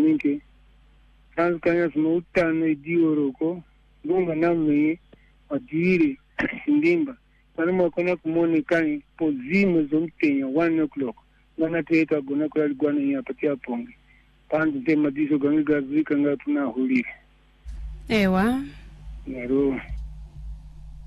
minke transkanya sima utano idioroko lunga namwe adire ndimba kana makona kumone kai pozimo zomtenya 1 o'clock ngana teta gona kwa gwana ya patia ponge pandu tema diso ganga zika ngatu na hulire ewa nero